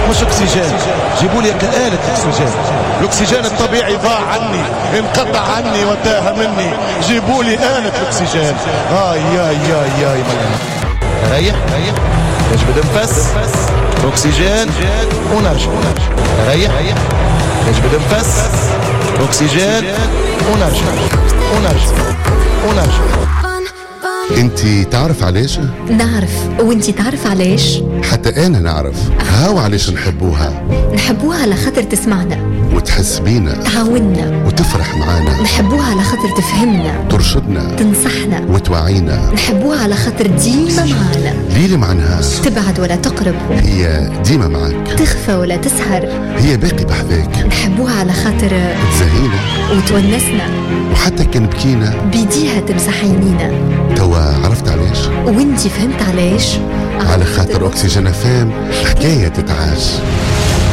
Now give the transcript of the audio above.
مش اكسجين، جيبوا لي كآلة اكسجين. الاكسجين الطبيعي ضاع عني، انقطع عني وتاه مني، جيبوا لي آلة اكسجين. ياي ريح يجبد نفس اكسجين ونرجع. ريح يجبد نفس اكسجين ونرجع. انتي تعرف علاش؟ نعرف. وانتي تعرف علاش؟ حتى انا نعرف. هاو علاش نحبوها على خاطر تسمعنا وتحس بينا، تعاوننا وتفرح معانا. نحبوها على خاطر تفهمنا، ترشدنا، تنصحنا، وتوعينا. نحبوها على خاطر ديما معانا. ليلة معناها تبعد ولا تقرب، هي ديما معك. تخفى ولا تسهر، هي باقي بحذاك. نحبوها على خاطر تزهينا وتونسنا، وحتى كان بكينا بيديها تمسح عينينا. توا عرفت علاش؟ وانتي فهمت علاش؟ على خاطر أكسجين فام حكاية تتعاش.